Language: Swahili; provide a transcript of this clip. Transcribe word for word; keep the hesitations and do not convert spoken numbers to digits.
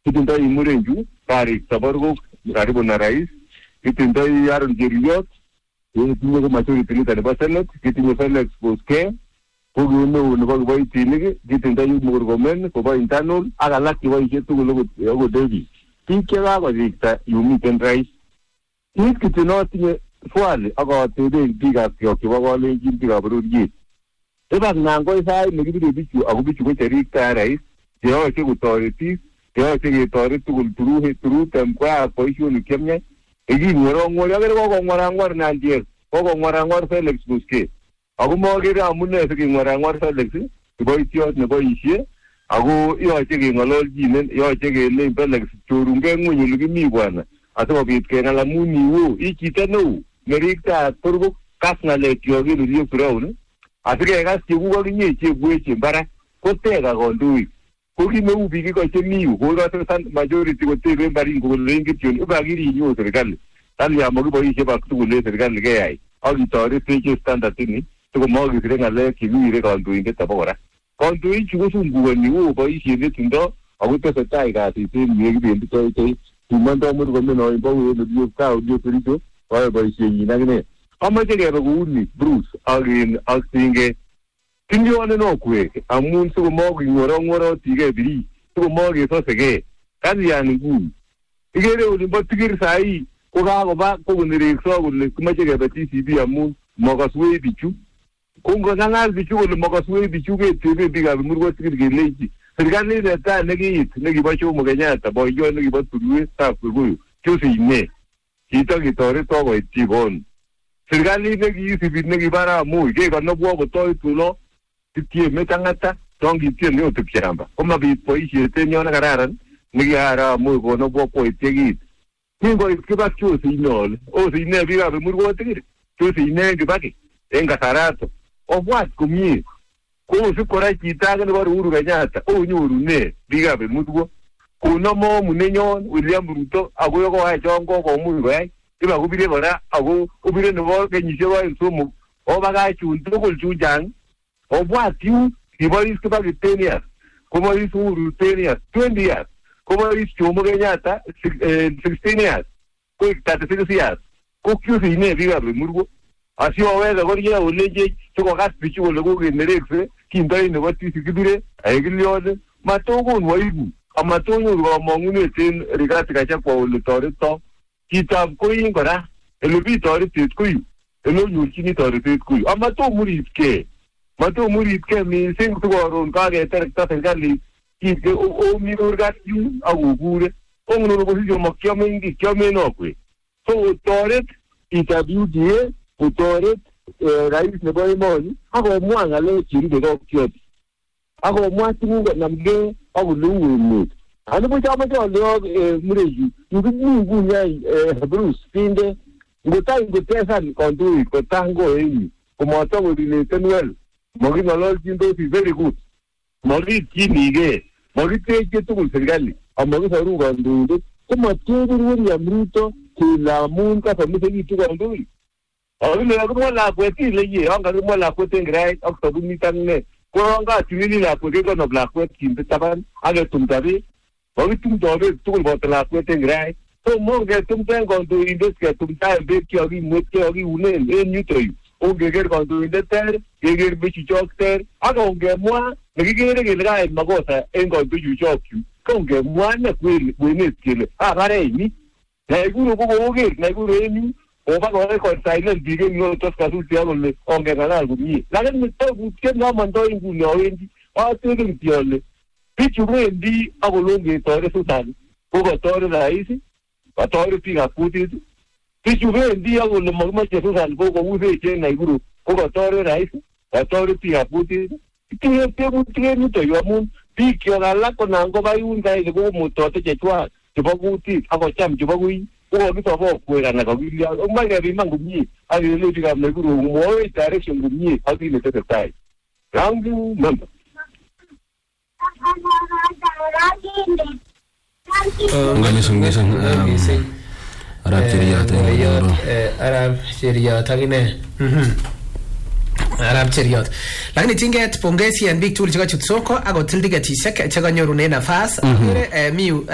kitindoi Murenju Tarik Sabargok karibu na rais, kitindoi Aaron Jeriot, kitinye ko majority leader nebo Senate, kitinye Felix Boske, ko neo nebo kiboitinik, kitindoi Murkomen kobo internal ak alak cheboisie tugul ako David. Biik chekakosirta yumiten rais. Kit kityo notinye swali ak ateben biikab kyok chebo kalenjin biikab bororiet. Ibak nangoi sait nekibire bichu ako bichu ko cherikta rais, cheyoche kotoretis, cheyoche ketoret tugul turuhe turutem kwa boisionik chemyach. Eking'worong'wori akere kokong'warang'war Nandiek, kokong'warang'war Felix Boske. Ako mokere amune siking'warang'war Felix kiboitiot neboisie ako yoche keng'ololjinen, yoche kelein Felix chorunge ng'weny ole kimi bwana asikobit keng'alal amun iwo i chito neo neriktaat tor kas ng'alekyok en Oliek Firaun asikekas chekuk akinye chebweche barak koteka kandoik. Ko kimeu biik iko chemi yu kokose majority koteben Baringo kolen kityon ibakirinyo serikali kalya mokiboisie bak tugul en serikali keyai ak kitoretech standard ini sikomokisire ng'alek chekiwire kandoindet abokora. Kandoichu kosumbukani woo boisiet netindoi ako tesetai kasit en yu yekibenditoi kimondoi Murkomen oin bo en Oliek kaa Oliek Kericho koyoe boisienyin akine. Amoche kebe kouni Bruce ak in ak Tinget. Tinyonen okwek amun sikomoking'worong'worotige birik sikomokesosege kalyan nguni. Ikere olimbo Tigir sahi kokakoba kokonerekso kole kimoche kebe T C B amun mokoswei bichu. Kongong'alal bichu kole mokoswei bichu ketebe biikab Murkomen Tigir kelechi serikalit netai nekiit nekibo Jomo Kenyatta boiyot nekibo tulwetab Kikuyu Josephine chito kitoret kokoit chikon. Serikalit nekiisibi nekibo Arap Moi kekonobwo kotoi tulo kitie metang'ata tongitie neotep shamba komabit boisiet en yon nekararan nekiya Arap Moi konobwo koit yekit. Kingoit Kibak Josephine ole Josephine biikab Murkomen Tigir Josephine Kibaki en kasarato obwat komie kosib kora chito age nebo Uhuru Kenyatta onyoru ne biikab Murkomen konomo munenyon William Ruto ako yokoyai chon kokomuch koyai iba kubire kora ako kubire nebo kenyisiek oeng somok obakach chun tugul chujang obwat yu kibois Kibaki ten years kobois Uhuru ten years twenty years kobois Jomo Kenyatta sixteen years koik thirty-six years ko Josephine biikab Murkomen asioweke korie oleje sikokas bichu kole kokenerekse kindoi nebo tisi kibire aikilione matokon waibu amatonyoru kamang'unet en Rigathi Gachagua ole toreto chitab koin kora ele bi toretet koyu ele onyorchini toretet koyu amatomuripke matomuripke mising sikoron kaketerekta serikali kitke omi kurgat yun akokure ongono kosich makiame ngi kiame okwe so toret chitab U D A kotoret rais nebo emoni akomwa ng'alek cheribe kokyot akomwa tuguk konamgei ak oleu emet. Anibuch amoche aleok Murenju yukimi nguni Bruce Tinget ngotai ngotesan kandoik kotango en yu komoto korelaten well moking'ololchindosi very good mokitchinigei mokiteche tugul serikali amakisoru kandoindet komatebir William Ruto kele amun kasomisekitu kandoik. Akile kakimwa lakwet ileye yon kakimwa lakwet en kirait ak sabunit ak ne ko yon katilili lakwet kekonob lakwet kinde taban ak ketumda beek makitumdoi beek tugul boto lakwet en kirait so mongetumda en kandoindet ketumda en beek chekakimwet chekakiunen en yuto yu ongeker kandoindet ter keker bichuchok ter ak ongemwa nekikere kele kayai makosa en kandoichuchok chu kongemwa ne kwenet kele akareini naikuru kokoker naikuru en yu oba kore kon silent biik en yotos kasuti akole ongeng'alal komie lakini tokutiet nomondoi nguni awendi atebe kityo ole bichu wendi akole ongetoret Susan kokotoret rais katoret biikab kutit bichu wendi akole mokimoche Susan kokousech en Naikuru kokotoret rais katoret biikab kutit itinye tebutiet nito yu amun biikyok alak konan koba yun kaile kokomutote chechwak chebo kutit akocham chebo koi kokokisobo kwek anan kakilyo omoe kepiman komie ak kelechi biikab Naikuru komwowech direction komie ak kit netesetai. Thank you, member. Nganising ngising Arab Cheriot Arab Cheriot akine Arab Cheriot. Lakini Tinget pongezi en biik tugul chekachut soko akotil tiketisiek chekanyorunen nafas. Akere mi